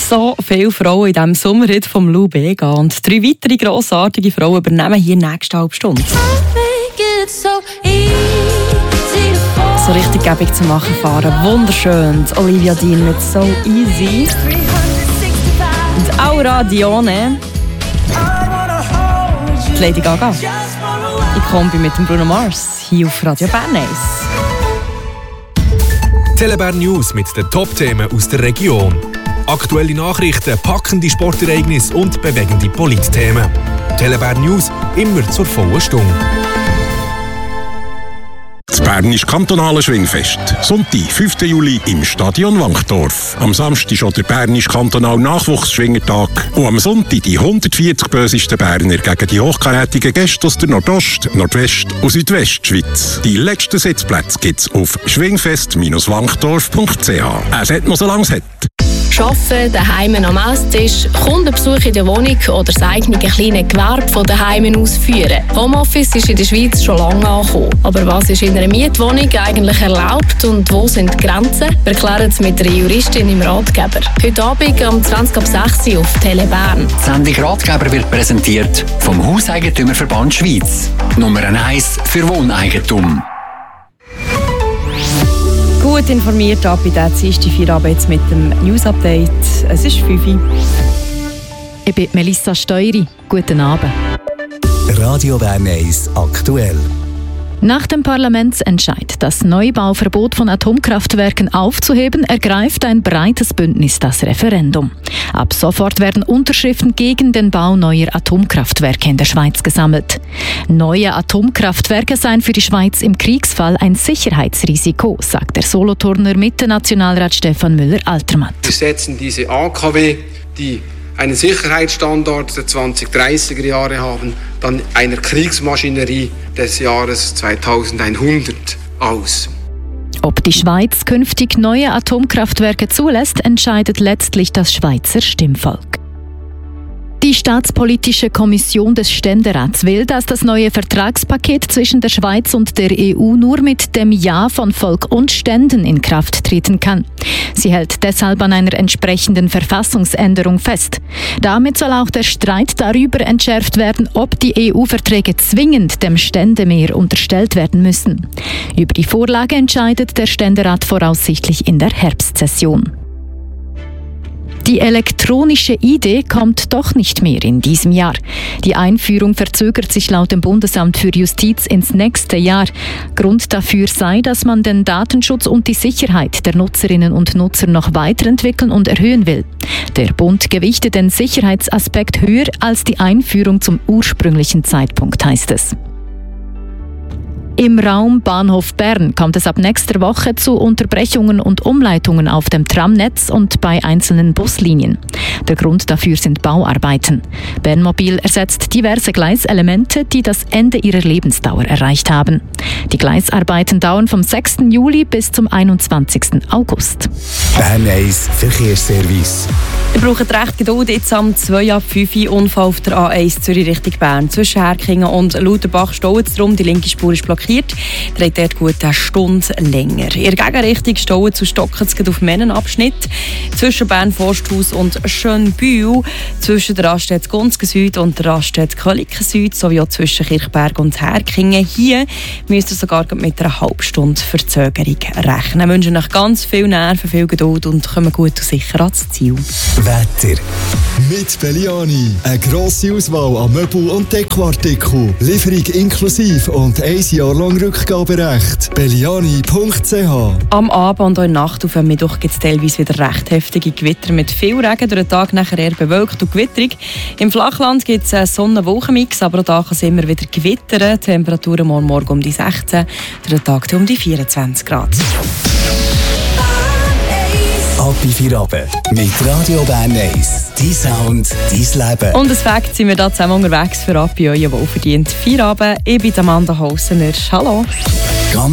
So viele Frauen in diesem Sommerhit vom Lou Bega und 3 weitere grossartige Frauen übernehmen hier nächste halbe Stunde. So richtig gebig zu machen fahren. Wunderschön. Olivia Dean mit So Easy. Und Aura Dione. Lady Gaga. Die Kombi mit dem Bruno Mars. Hier auf Radio Bern 1. Telebern News mit den Top-Themen aus der Region. Aktuelle Nachrichten, packende Sportereignisse und bewegende Politthemen. Telebern News immer zur vollen Stunde. Das Bernische Kantonale Schwingfest. Sonntag, 5. Juli im Stadion Wankdorf. Am Samstag schon der Bernische Kantonale Nachwuchsschwingertag. Und am Sonntag die 140 bösesten Berner gegen die hochkarätigen Gäste aus der Nordost-, Nordwest- und Südwestschweiz. Die letzten Sitzplätze gibt es auf schwingfest-wankdorf.ch. Es hat noch so lange es hat. Arbeiten, daheim am Esstisch, Kundenbesuch in der Wohnung oder das eigene kleine Gewerbe von daheim ausführen. Homeoffice ist in der Schweiz schon lange angekommen. Aber was ist in einer Mietwohnung eigentlich erlaubt und wo sind die Grenzen? Wir klären es mit einer Juristin im Ratgeber. Heute Abend um 20:06 Uhr auf Telebern. Die Sendung Ratgeber wird präsentiert vom Hauseigentümerverband Schweiz. Nummer 1 für Wohneigentum. Gut informiert ab in der Dienstag Feierabend jetzt mit dem News-Update. Es ist 5 Uhr. Ich bin Melissa Steury. Guten Abend. Radio Bern 1 aktuell. Nach dem Parlamentsentscheid, das Neubauverbot von Atomkraftwerken aufzuheben, ergreift ein breites Bündnis das Referendum. Ab sofort werden Unterschriften gegen den Bau neuer Atomkraftwerke in der Schweiz gesammelt. Neue Atomkraftwerke seien für die Schweiz im Kriegsfall ein Sicherheitsrisiko, sagt der Solothurner Mitte-Nationalrat Stefan Müller-Altermatt. Wir setzen diese AKW, die einen Sicherheitsstandard der 2030er Jahre haben, dann einer Kriegsmaschinerie des Jahres 2100 aus. Ob die Schweiz künftig neue Atomkraftwerke zulässt, entscheidet letztlich das Schweizer Stimmvolk. Die Staatspolitische Kommission des Ständerats will, dass das neue Vertragspaket zwischen der Schweiz und der EU nur mit dem Ja von Volk und Ständen in Kraft treten kann. Sie hält deshalb an einer entsprechenden Verfassungsänderung fest. Damit soll auch der Streit darüber entschärft werden, ob die EU-Verträge zwingend dem Ständemehr unterstellt werden müssen. Über die Vorlage entscheidet der Ständerat voraussichtlich in der Herbstsession. Die elektronische ID kommt doch nicht mehr in diesem Jahr. Die Einführung verzögert sich laut dem Bundesamt für Justiz ins nächste Jahr. Grund dafür sei, dass man den Datenschutz und die Sicherheit der Nutzerinnen und Nutzer noch weiterentwickeln und erhöhen will. Der Bund gewichtet den Sicherheitsaspekt höher als die Einführung zum ursprünglichen Zeitpunkt, heißt es. Im Raum Bahnhof Bern kommt es ab nächster Woche zu Unterbrechungen und Umleitungen auf dem Tramnetz und bei einzelnen Buslinien. Der Grund dafür sind Bauarbeiten. Bernmobil ersetzt diverse Gleiselemente, die das Ende ihrer Lebensdauer erreicht haben. Die Gleisarbeiten dauern vom 6. Juli bis zum 21. August. Bern 1 Verkehrsservice. Ihr braucht recht Geduld jetzt am 2:05 Uhr Unfall auf der A1 Zürich Richtung Bern. Zwischen Herkingen und Lauterbach staut es drum, die linke Spur ist blockiert. Dreht dort gut eine Stunde länger. In der Gegenrichtung stauen zu Stockens auf Mennenabschnitt. Zwischen Bern-Forsthaus und Schönbühl. Zwischen der Raststätte Gunzgen Süd und der Raststätte Köliken Süd. Sowie auch zwischen Kirchberg und Herkingen. Hier müsst ihr sogar mit einer halben Stunde Verzögerung rechnen. Wir wünschen euch ganz viel Nerven, viel Geduld und kommen gut und sicher ans Ziel. Wetter. Mit Belliani. Eine grosse Auswahl an Möbel- und Dekoartikeln. Lieferung inklusive und 1 Jahr lang Rückgaberecht. Belliani.ch. Am Abend und auch in der Nacht auf Mittwoch gibt es teilweise wieder recht heftige Gewitter mit viel Regen, durch den Tag nachher eher bewölkt und gewitterig. Im Flachland gibt es einen Sonnen-Wolken-Mix, aber auch da kann es immer wieder gewittern. Temperaturen morgen um die 16, durch den Tag um die 24 Grad. Ab in Feierabend mit Radio Bern 1. Dein Sound, dein Leben. Und als Fakt sind wir da zusammen unterwegs für Ab in euren wohlverdienten Feierabend. Ich bin Amanda Hausener. Hallo.